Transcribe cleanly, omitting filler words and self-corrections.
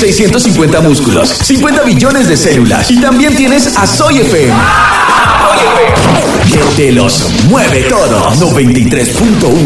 650 músculos, 50 billones de células. Y también tienes a Soy FM. Que te los mueve todo. 93.1